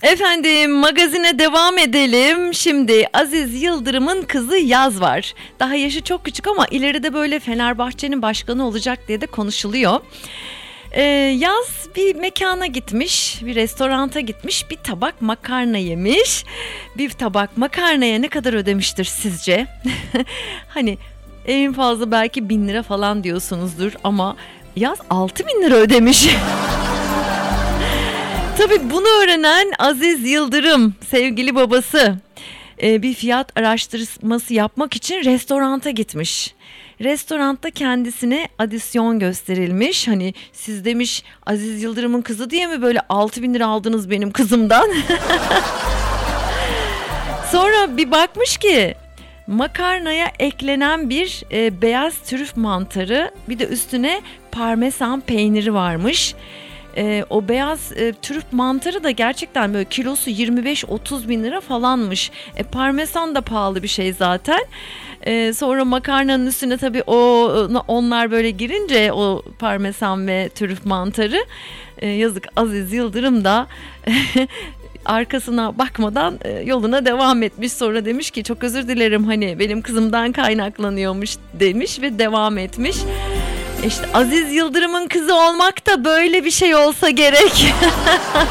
Efendim magazine devam edelim. Şimdi Aziz Yıldırım'ın kızı Yaz var. Daha yaşı çok küçük ama ileride böyle Fenerbahçe'nin başkanı olacak diye de konuşuluyor. Yaz bir mekana gitmiş, bir restoranta gitmiş, bir tabak makarna yemiş. Bir tabak makarnaya ne kadar ödemiştir sizce? Hani en fazla belki 1.000 lira falan diyorsunuzdur ama Yaz 6.000 lira ödemiş. Tabii bunu öğrenen Aziz Yıldırım, sevgili babası, bir fiyat araştırması yapmak için restoranta gitmiş. Restoranda kendisine adisyon gösterilmiş. Hani siz demiş Aziz Yıldırım'ın kızı diye mi böyle 6.000 lira aldınız benim kızımdan? Sonra bir bakmış ki makarnaya eklenen bir beyaz trüf mantarı, bir de üstüne parmesan peyniri varmış. O beyaz trüf mantarı da gerçekten böyle kilosu 25-30 bin lira falanmış. Parmesan da pahalı bir şey zaten. Sonra makarnanın üstüne tabii onlar böyle girince o parmesan ve trüf mantarı, yazık Aziz Yıldırım da arkasına bakmadan yoluna devam etmiş. Sonra demiş ki çok özür dilerim, hani benim kızımdan kaynaklanıyormuş demiş ve devam etmiş. İşte Aziz Yıldırım'ın kızı olmak da böyle bir şey olsa gerek.